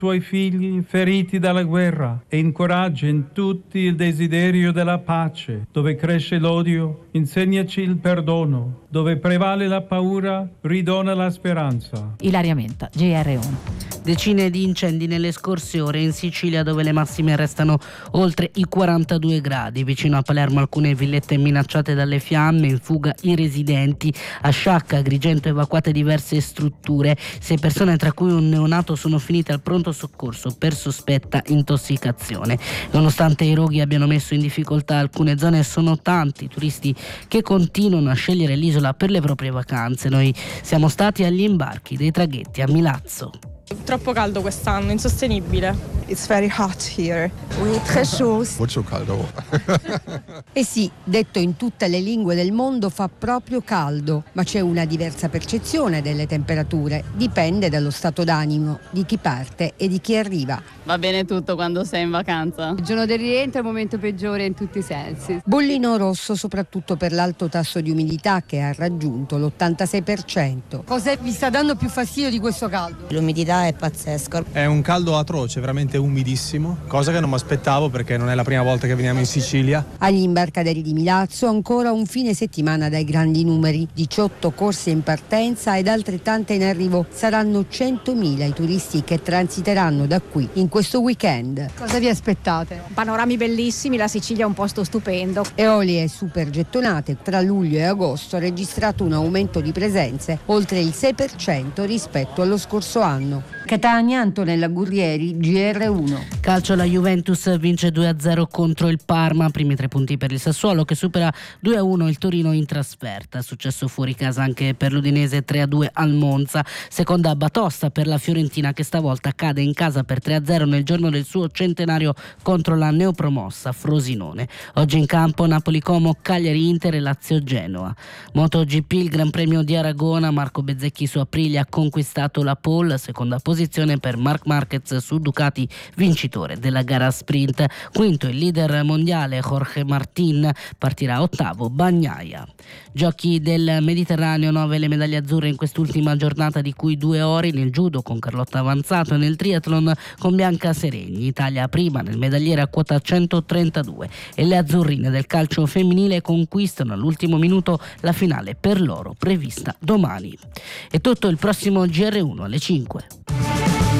tuoi figli feriti dalla guerra e incoraggia in tutti il desiderio della pace. Dove cresce l'odio, insegnaci il perdono. Dove prevale la paura, ridona la speranza. Ilaria Menta, GR1. Decine di incendi nelle scorse ore in Sicilia, dove le massime restano oltre i 42 gradi. Vicino a Palermo alcune villette minacciate dalle fiamme, in fuga i residenti. A Sciacca, Agrigento, evacuate diverse strutture. 6 persone, tra cui un neonato, sono finite al pronto soccorso per sospetta intossicazione. Nonostante i roghi abbiano messo in difficoltà alcune zone, sono tanti i turisti che continuano a scegliere l'isola per le proprie vacanze. Noi siamo stati agli imbarchi dei traghetti a Milazzo. Troppo caldo quest'anno, insostenibile. It's very hot here. Oui, très chaud. Molto caldo. Eh sì, detto in tutte le lingue del mondo, fa proprio caldo, ma c'è una diversa percezione delle temperature. Dipende dallo stato d'animo di chi parte e di chi arriva. Va bene tutto quando sei in vacanza. Il giorno del rientro è il momento peggiore in tutti i sensi. Bollino rosso soprattutto per l'alto tasso di umidità che ha raggiunto l'86%. Cosa vi sta dando più fastidio di questo caldo? L'umidità è pazzesca. È un caldo atroce, veramente umidissimo, cosa che non mi aspettavo perché non è la prima volta che veniamo in Sicilia. Agli imbarcaderi di Milazzo ancora un fine settimana dai grandi numeri, 18 corse in partenza ed altrettante in arrivo. Saranno 100.000 i turisti che transiteranno da qui in questo weekend. Cosa vi aspettate? Panorami bellissimi, la Sicilia è un posto stupendo. Eolie super gettonate, tra luglio e agosto ha registrato un aumento di presenze oltre il 6% rispetto allo scorso anno. Catania, Antonella Gurrieri, GR1. Calcio, la Juventus vince 2-0 contro il Parma, primi 3 punti per il Sassuolo che supera 2-1 il Torino in trasferta. Successo fuori casa anche per l'Udinese, 3-2 al Monza. Seconda batosta per la Fiorentina che stavolta cade in casa per 3-0 nel giorno del suo centenario contro la neopromossa Frosinone. Oggi in campo Napoli-Como, Cagliari-Inter e Lazio-Genoa. MotoGP, il Gran Premio di Aragona, Marco Bezzecchi su Aprilia ha conquistato la pole, seconda posizione per Marc Marquez su Ducati, vincitore della gara sprint. Quinto il leader mondiale Jorge Martin, partirà ottavo Bagnaia. Giochi del Mediterraneo, 9 le medaglie azzurre in quest'ultima giornata, di cui 2 ori nel judo con Carlotta Avanzato e nel triathlon con Bianca Seregni. Italia prima nel medagliere a quota 132 e le azzurrine del calcio femminile conquistano all'ultimo minuto la finale per loro prevista domani. È tutto, il prossimo GR1 alle 5.